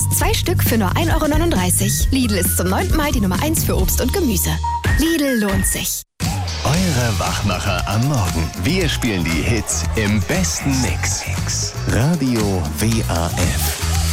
2 Stück für nur 1,39 €. Lidl ist zum 9. Mal die Nummer 1 für Obst und Gemüse. Lidl lohnt sich. Eure Wachmacher am Morgen. Wir spielen die Hits im besten Mix. Radio WAF.